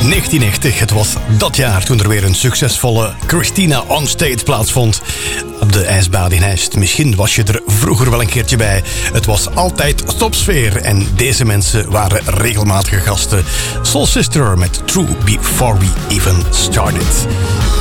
1990. Het was dat jaar toen er weer een succesvolle Christina Onstage plaatsvond op de ijsbaan in Heist. Misschien was je er vroeger wel een keertje bij. Het was altijd topsfeer en deze mensen waren regelmatige gasten. Soul Sister met True Before We Even Started.